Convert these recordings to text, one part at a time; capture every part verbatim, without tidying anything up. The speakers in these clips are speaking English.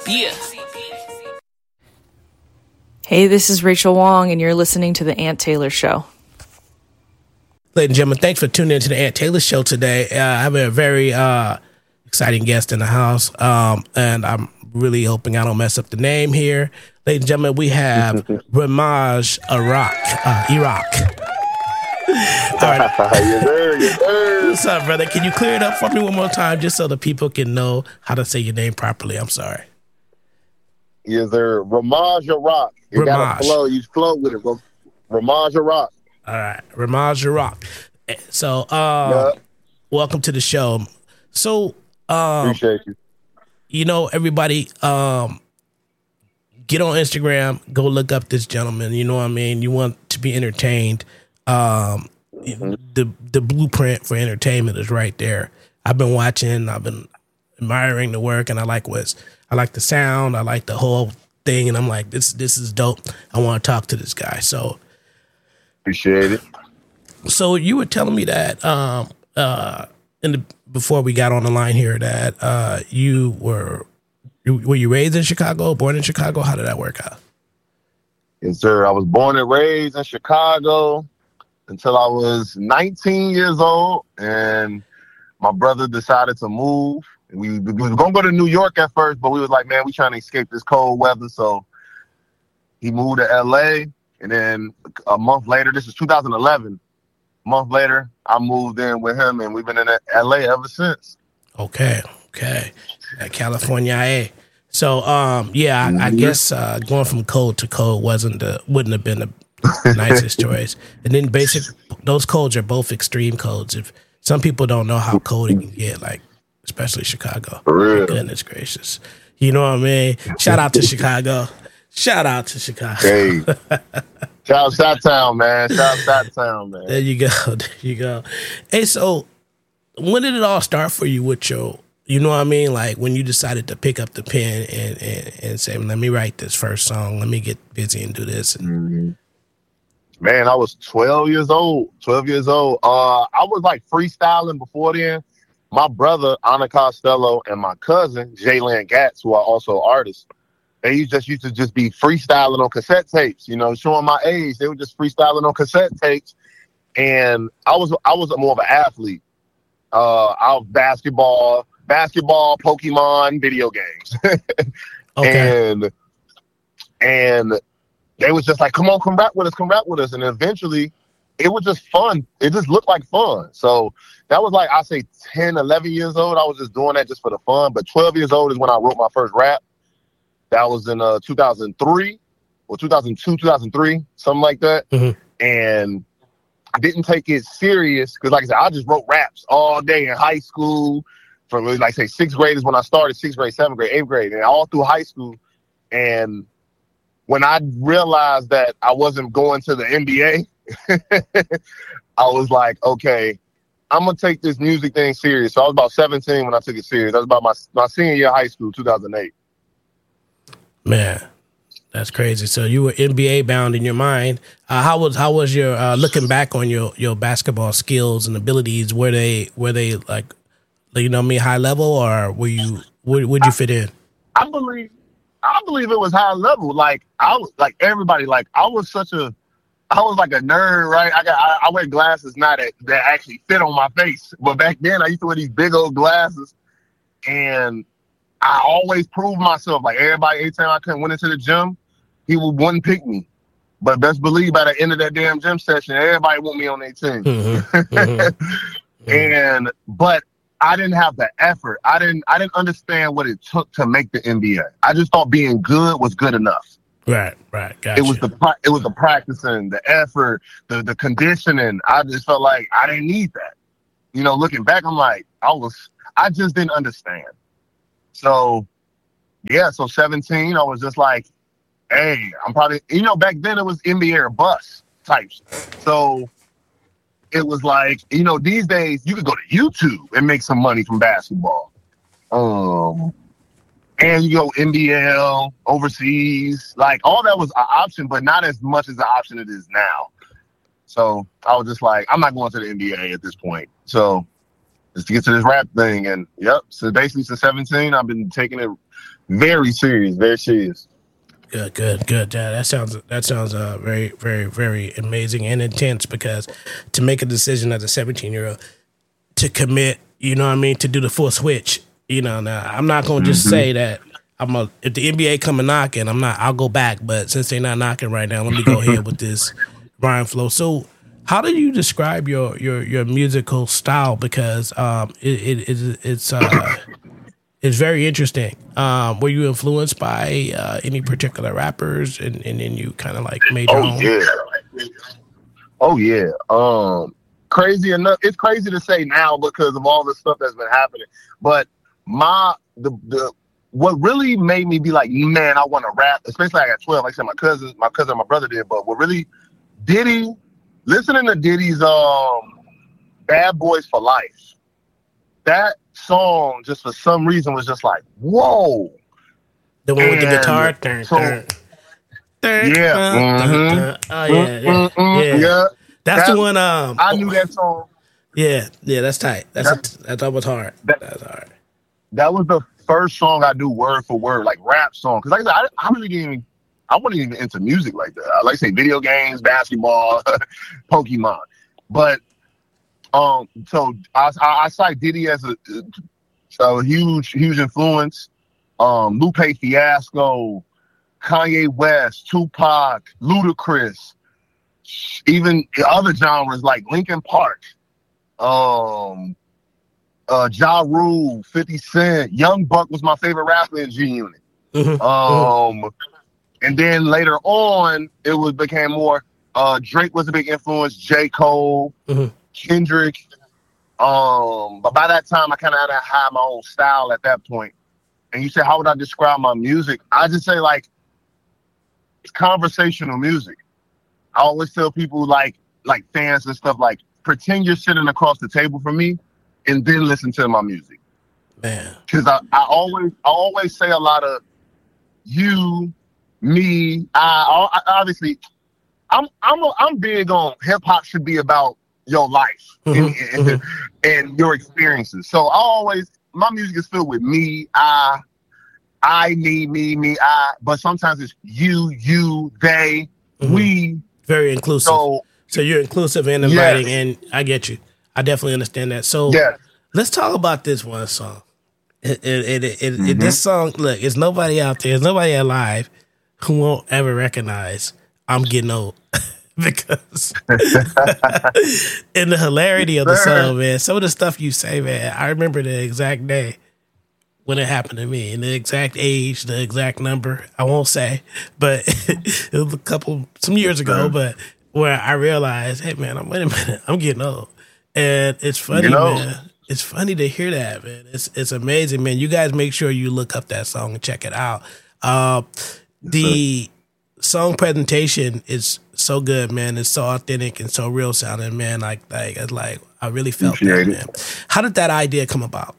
Yeah. Hey, this is Rachel Wong, and you're listening to The Ant Taylor Show. Ladies and gentlemen, thanks for tuning into The Ant Taylor Show today. Uh, I have a very uh, exciting guest in the house, um, and I'm really hoping I don't mess up the name here. Ladies and gentlemen, we have Ramaj Iraq. Uh, Iraq. All right. Yes, sir. Yes, sir. What's up, brother? Can you clear it up for me one more time just so the people can know how to say your name properly? I'm sorry. Yes, sir. Ramaj Iraq. You got to flow. You flow with it. Ramaj Iraq. All right. Ramaj Iraq. So, uh, yeah. Welcome to the show. So, um, appreciate you. You know, everybody, um, get on Instagram, go look up this gentleman. You know what I mean? You want to be entertained. Um, mm-hmm. the the blueprint for entertainment is right there. I've been watching, I've been admiring the work, and I like what's I like the sound, I like the whole thing, and I'm like, this this is dope. I want to talk to this guy. So appreciate it. So you were telling me that um uh in the before we got on the line here that uh you were were you raised in Chicago, born in Chicago? How did that work out? Yes, sir. I was born and raised in Chicago until I was nineteen years old, and my brother decided to move. We, we were gonna go to New York at first, but we was like, man, we trying to escape this cold weather. So he moved to L A, and then a month later, this is two thousand eleven. A month later, I moved in with him, and we've been in L A ever since. Okay, okay, at California, A. So, um, yeah, I, I guess uh, going from cold to cold wasn't the wouldn't have been the nicest choice. And then basic, those colds are both extreme colds. If some people don't know how cold it can get, like especially Chicago. For real. Goodness gracious, you know what I mean? Shout out to Chicago. Shout out to Chicago. Hey. Shout out Town, man. Shout out Town, man. There you go. There you go. Hey, so when did it all start for you with your, you know what I mean? Like when you decided to pick up the pen and, and, and say, let me write this first song. Let me get busy and do this. Mm-hmm. Man, I was twelve years old. twelve years old. Uh, I was like freestyling before then. My brother, Anna Costello, and my cousin, Jaylan Gatz, who are also artists, they just used to just be freestyling on cassette tapes, you know, showing my age. They were just freestyling on cassette tapes. And I was I was more of an athlete. Uh, I was basketball, basketball, Pokemon, video games. Okay. And and they was just like, come on, come rap with us, come rap with us. And eventually it was just fun. It just looked like fun. So that was like, I say ten, eleven years old. I was just doing that just for the fun. But twelve years old is when I wrote my first rap. That was in uh, two thousand three or two thousand two, two thousand three, something like that. Mm-hmm. And I didn't take it serious because, like I said, I just wrote raps all day in high school for, like, say, sixth grade is when I started, sixth grade, seventh grade, eighth grade, and all through high school. And when I realized that I wasn't going to the N B A, I was like, okay, I'm going to take this music thing serious. So I was about seventeen when I took it serious. That was about my, my senior year of high school, two thousand eight. Man, that's crazy. So you were N B A bound in your mind. Uh, how was how was your uh, looking back on your, your basketball skills and abilities? Were they were they like, you know, me high level, or were you where would you fit in? I believe I believe it was high level. Like I was like everybody. Like I was such a I was like a nerd, right? I got I, I wear glasses now that that actually fit on my face, but back then I used to wear these big old glasses, and I always proved myself. Like everybody, every time I couldn't went into the gym, he would wouldn't pick me. But best believe by the end of that damn gym session, everybody want me on their team. Mm-hmm. Mm-hmm. And but I didn't have the effort. I didn't I didn't understand what it took to make the N B A. I just thought being good was good enough. Right, right. Gotcha. It was the it was the practicing, the effort, the the conditioning. I just felt like I didn't need that. You know, looking back, I'm like, I was I just didn't understand. So, yeah, so seventeen, I was just like, hey, I'm probably, you know, back then it was N B A or bust types. So it was like, you know, these days you could go to YouTube and make some money from basketball. Um, and you go N B L, overseas, like all that was an option, but not as much as the option it is now. So I was just like, I'm not going to the N B A at this point. So just to get to this rap thing. And yep, so basically since seventeen, I've been taking it Very serious, very serious. Good, good, good. Yeah, that sounds that sounds uh, very, very, very amazing and intense. Because to make a decision as a seventeen year old to commit, you know what I mean, to do the full switch. You know, now I'm not gonna just Mm-hmm. say that I'm a. If the N B A come and knocking, I'm not. I'll go back. But since they're not knocking right now, let me go ahead with this rhyme flow. So, how do you describe your your your musical style? Because um, it, it, it it's uh. It's very interesting. Um, were you influenced by uh, any particular rappers, and, and then you kind of like made your Oh own? yeah. Oh yeah. Um, crazy enough. It's crazy to say now because of all the stuff that's been happening. But my the the what really made me be like, man, I want to rap. Especially I got twelve. Like I said, my cousins, my cousin, and my brother did. But what really Diddy, listening to Diddy's um, "Bad Boys for Life," that song just for some reason was just like, whoa. The one with the And guitar. Dun, so- dun, dun, Yeah, dun, dun, mhm. dun. Oh yeah, yeah, Mm-mm, yeah. yeah. That's That- the one. Um, I knew that song. Yeah, yeah. That's tight. That's That- a, that was hard. that- That's hard. That was the first song I do word for word, like rap song. Because like I said, I, I really didn't even, I wasn't even into music like that. I like to say video games, basketball, Pokemon. But um, so I, I, I cite Diddy as a, a huge, huge influence. Um, Lupe Fiasco, Kanye West, Tupac, Ludacris, even other genres like Linkin Park, um, uh, Ja Rule, fifty Cent, Young Buck was my favorite rapper in G Unit. Mhm. Um, and then later on, it was became more. Uh, Drake was a big influence. J. Cole, Mhm. Kendrick. Um, but by that time, I kind of had to have my own style at that point. And you said, how would I describe my music? I just say like it's conversational music. I always tell people like like fans and stuff like pretend you're sitting across the table from me, and then listen to my music. Man, Because I, I always I always say a lot of you, me, I, I obviously I'm I'm a, I'm big on hip hop should be about your life Mhm, and, and, and your experiences. So I always my music is filled with me, I, I, me, me, me, I. But sometimes it's you, you, they, Mhm. we. very inclusive. So, So you're inclusive and Yes. inviting, and I get you. I definitely understand that. So yeah, let's talk about this one song. It, it, it, it, it, Mhm. this song, look, it's nobody out there, there's nobody alive who won't ever recognize I'm Getting Old. Because in the hilarity of the Sir. song, man, some of the stuff you say, man, I remember the exact day when it happened to me, and the exact age, the exact number. I won't say, but it was a couple some years ago. Sure. But where I realized, hey, man, I'm wait a minute, I'm getting old, and it's funny, Getting old. man. It's funny to hear that, man. It's it's amazing, man. You guys make sure you look up that song and check it out. Uh, the song presentation is so good, man. It's so authentic and so real sounding, man. Like, like, it's like I really felt that, Appreciate man. it. How did that idea come about?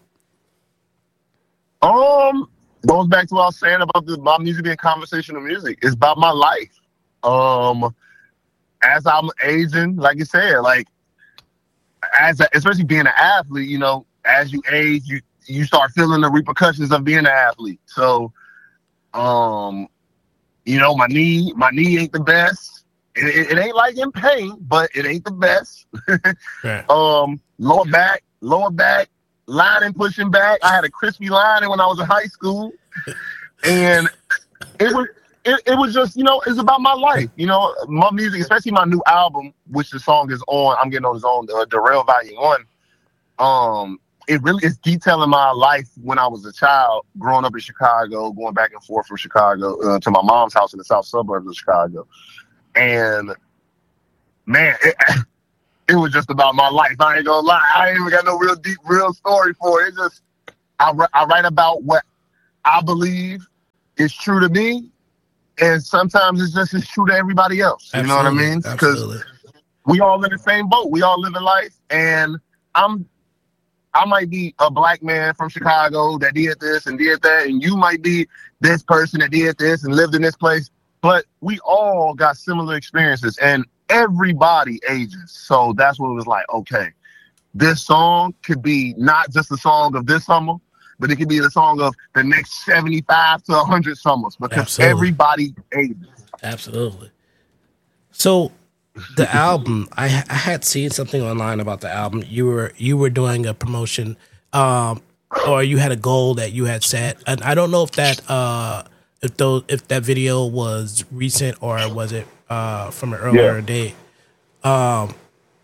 Um, goes back to what I was saying about the my music being conversational music. It's about my life. Um, as I'm aging, like you said, like as a, especially being an athlete, you know, as you age, you you start feeling the repercussions of being an athlete. So, um, you know, my knee, my knee ain't the best. It, it, it ain't like in pain, but it ain't the best. Right. Um, lower back, lower back, lining, pushing back. I had a crispy lining when I was in high school, and it was it, it was just, you know, it's about my life. You know, my music, especially my new album, which the song is on. I'm getting on his own, uh, Darrell Volume One. Um, it really is detailing my life when I was a child, growing up in Chicago, going back and forth from Chicago uh, to my mom's house in the south suburbs of Chicago, and man. It, It was just about my life. I ain't gonna lie. I ain't even got no real deep, real story for it. It's just I, I write about what I believe is true to me, and sometimes it's just as true to everybody else. You know what I Absolutely, mean? Because absolutely. we all in the same boat. We all live in life, and I'm I might be a black man from Chicago that did this and did that, and you might be this person that did this and lived in this place. But we all got similar experiences, and everybody ages. So that's what it was like, okay, this song could be not just a song of this summer. but it could be the song of the next seventy-five to one hundred summers because Absolutely. everybody ages. Absolutely. So the album, I, I had seen something online about the album. You were you were doing a promotion, um, or you had a goal that you had set, and I don't know if that uh, if those if that video was recent or was it uh, from an earlier Yeah. date. Um,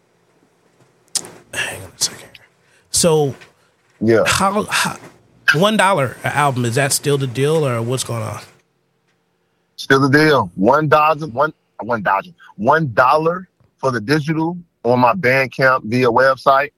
hang on a second. So Yeah. how, how one dollar an album, is that still the deal or what's going on? Still the deal. One dollar, one one dollar, one dollar for the digital on my Bandcamp via website,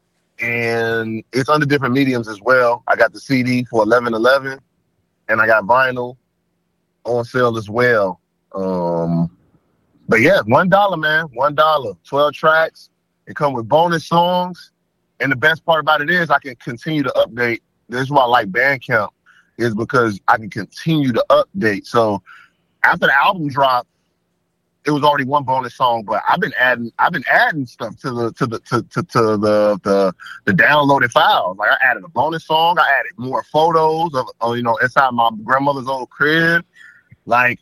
and it's under different mediums as well. I got the C D for eleven eleven, and I got vinyl on sale as well. Um, but yeah, one dollar, man, one dollar, twelve tracks. It come with bonus songs, and the best part about it is I can continue to update. This is why I like Bandcamp, is because I can continue to update. So after the album dropped, it was already one bonus song, but I've been adding, I've been adding stuff to the to the to, to, to the, the the downloaded files. Like I added a bonus song, I added more photos of, of you know inside my grandmother's old crib. Like,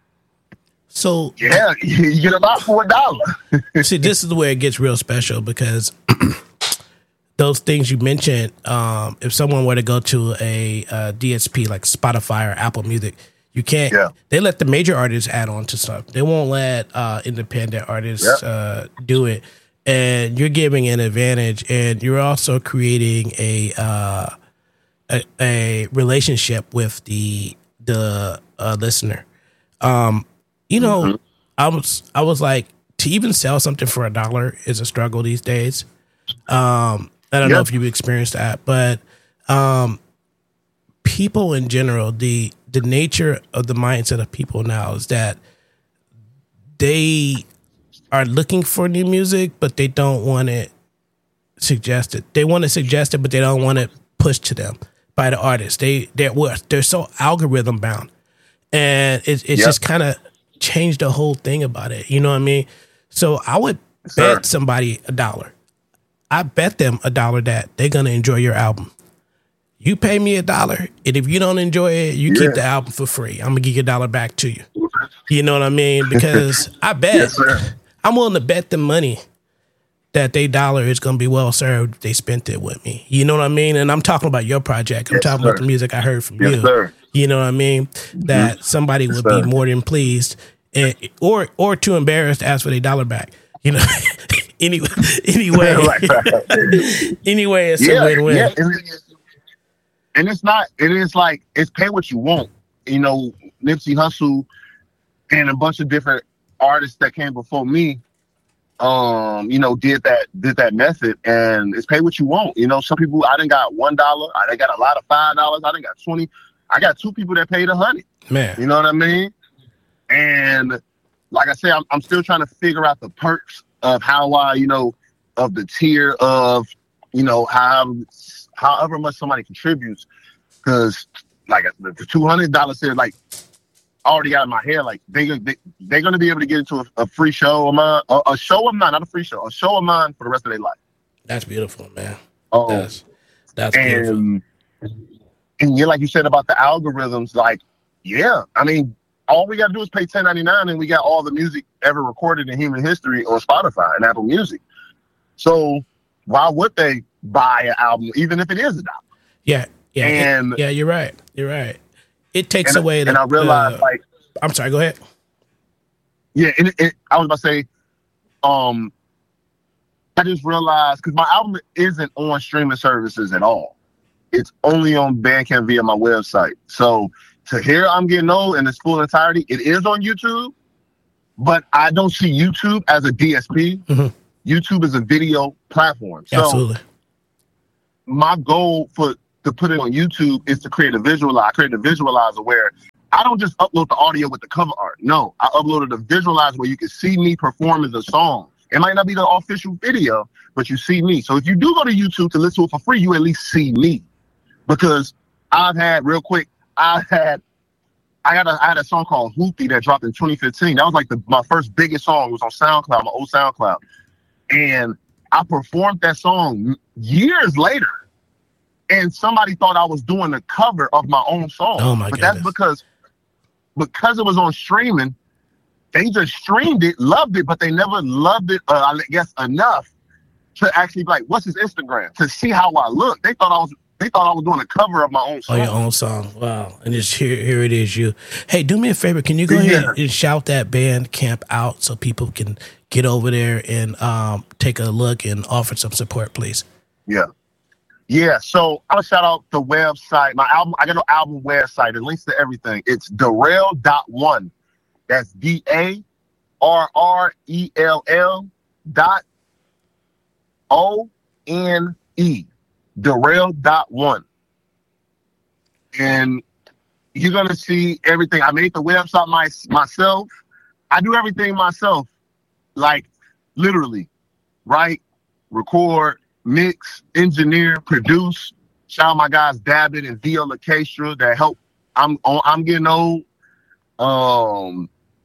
So yeah, you get a lot for a dollar. see, this is where it gets real special because those things you mentioned, um, if someone were to go to a uh, D S P like Spotify or Apple Music, you can't. Yeah. They let the major artists add on to stuff. They won't let uh, independent artists Yeah. uh, do it. And you're giving an advantage, and you're also creating a uh, a, a relationship with the the uh, listener. Um, you know, Mm-hmm. I was I was like, to even sell something for a dollar is a struggle these days. Um, I don't know Yep. if you've experienced that, but um, people in general, the the nature of the mindset of people now is that they are looking for new music, but they don't want it suggested. They want to suggest it, but they don't want it pushed to them by the artist. They they're they're so algorithm bound, and it, it's Yep. just kind of changed the whole thing about it. You know what I mean? So I would Sir. bet somebody a dollar. I bet them a dollar that they're gonna enjoy your album. You pay me a dollar, and if you don't enjoy it, you Yeah. keep the album for free. I'm gonna give you a dollar back to you. You know what I mean? Because I bet Yes, sir. I'm willing to bet the money that they dollar is gonna be well served if they spent it with me. You know what I mean? And I'm talking about your project. I'm Yes, talking sir. about the music I heard from Yes, you. sir. You know what I mean? That somebody would sir. be more than pleased, and or or too embarrassed to ask for their dollar back. You know. anyway, anyway, Right, right. anyway, it's a Yeah, win-win. yeah. And it's, and it's not. It is like it's pay what you want. You know, Nipsey Hussle and a bunch of different artists that came before me. Um, you know, did that did that method, and it's pay what you want. You know, some people I done got one dollar. I done got a lot of five dollars. I done got twenty. I got two people that paid a hundred. Man, You know what I mean? And like I say, I'm, I'm still trying to figure out the perks of how I, you know, of the tier of, you know, how however much somebody contributes. Because like the the two hundred dollars said, like, I already got in my head, like they, they they're gonna be able to get into a, a free show of mine, a, a show of mine, not a free show, a show of mine for the rest of their life. that's beautiful, man. Um, That's that's beautiful. and and yeah, like you said about the algorithms, like, yeah, I mean, all we got to do is pay ten ninety-nine, and we got all the music ever recorded in human history on Spotify and Apple Music. So why would they buy an album, even if it is a dollar? Yeah, yeah, it- and- yeah. You're right. You're right. It takes And, away. The, and I realized, the- like, I'm sorry. Go ahead. yeah, and it, it, I was about to say, um, I just realized because my album isn't on streaming services at all. It's only on Bandcamp via my website. So to hear I'm Getting Old in its full entirety, it is on YouTube, but I don't see YouTube as a D S P. Mhm. YouTube is a video platform. So Absolutely. my goal for to put it on YouTube is to create a visualizer. I create a visualizer where I don't just upload the audio with the cover art. No, I uploaded a visualizer where you can see me perform as a song. It might not be the official video, but you see me. So if you do go to YouTube to listen to it for free, you at least see me. Because I've had, real quick, I had I had a I had a song called Hoopty that dropped in twenty fifteen. That was like the my first biggest song. It was on SoundCloud, my old SoundCloud. And I performed that song years later. and somebody thought I was doing a cover of my own song. Oh my but goodness. that's because because it was on streaming, they just streamed it, loved it, but they never loved it, uh, I guess, enough to actually be like, what's his Instagram? To see how I look. They thought I was they thought I was doing a cover of my own song. Oh, your own song. Wow. And just here here it is, you. Hey, do me a favor. Can you go Yeah. ahead and shout that Bandcamp out so people can get over there and um, take a look and offer some support, please? Yeah. Yeah, so I'll shout out the website. My album, I got an album website. It links to everything. It's Darrell dot one. That's D A R R E L L dot O N E. Darrell dot one. And you're going to see everything. I made the website my, myself. I do everything myself. Like, literally. Write, record, mix, engineer, produce. Shout out my guys Dabbit and Vio Lacastra that help. I'm I'm getting old. Um,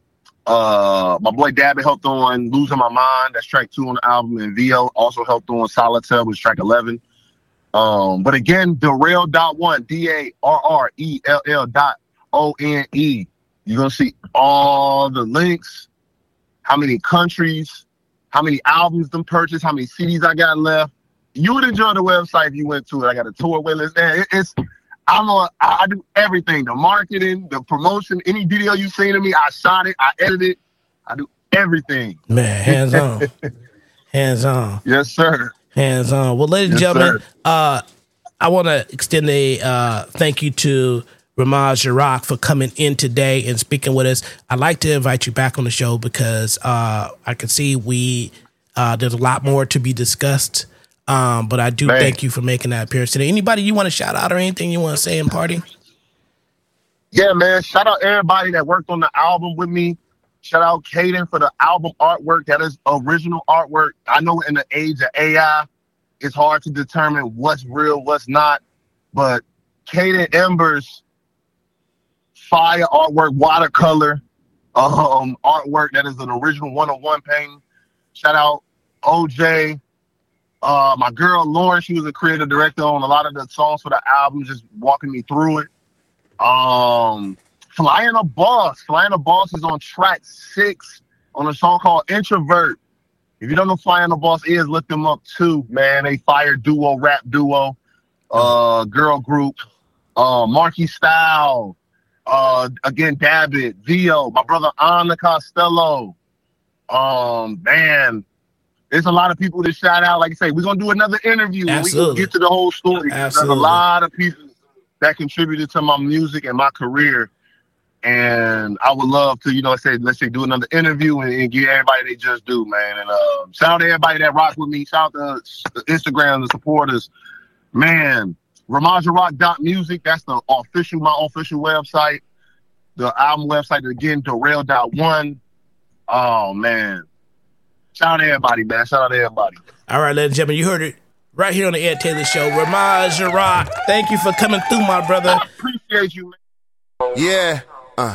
uh, my boy Dabbit helped on Losing My Mind. That's track two on the album, and Vio also helped on Solitaire, which is track eleven. Um, but again, Darrell dot one, D A R R E L L dot O N E. You're gonna see all the links, how many countries, how many albums them purchased, how many C Ds I got left. You would enjoy the website if you went to it. I got a tour waitlist there. It, it's I'm a, I do everything: the marketing, the promotion. Any video you seen of me, I shot it, I edited it, I do everything. Man, hands on, hands on. Yes, sir. Hands on. Well, ladies and Yes, gentlemen, sir. uh, I want to extend a uh, thank you to Ramaj Jarak for coming in today and speaking with us. I'd like to invite you back on the show because uh, I can see we uh, there's a lot more to be discussed. Um, but I do Man. thank you for making that appearance today. Anybody you want to shout out or anything you want to say in party? Yeah, man. Shout out everybody that worked on the album with me. Shout out Caden for the album artwork. That is original artwork. I know in the age of A I, it's hard to determine what's real, what's not. But Caden Embers, fire artwork, watercolor um, artwork. That is an original one-on-one painting. Shout out O J. Uh, my girl Lauren, she was a creative director on a lot of the songs for the album, just walking me through it. Um, Flying a Boss. Flying a Boss is on track six on a song called Introvert. If you don't know Flying a Boss is, look them up too, man. They fire duo, rap duo, uh, girl group. Uh, Marky Style. Uh, again, Dabbit, Vio, my brother Anna Costello. Um, man. There's a lot of people to shout out. Like I say, we're going to do another interview. Absolutely. We can get to the whole story. There's a Absolutely. lot of people that contributed to my music and my career. And I would love to, you know, I say, let's say, do another interview and, and give everybody they just do, man. And uh, shout out to everybody that rock with me. Shout out to the Instagram, the supporters. Man, Ramaj Rock dot music. That's the official, my official website. The album website, again, Darrell dot one. Oh, man. Shout out to everybody, man. Shout out to everybody. All right, ladies and gentlemen, you heard it right here on the Ed Taylor Show. Ramaj Jarak, thank you for coming through, my brother. I appreciate you, man. Yeah.